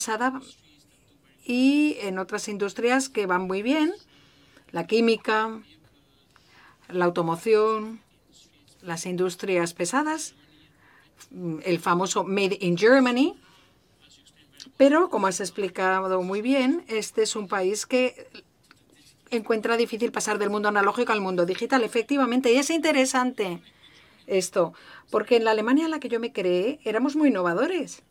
y en otras industrias que van muy bien, la química, la automoción, las industrias pesadas, el famoso Made in Germany. Pero, como has explicado muy bien, este es un país que encuentra difícil pasar del mundo analógico al mundo digital, efectivamente. Y es interesante esto, porque en la Alemania en la que yo me creé éramos muy innovadores.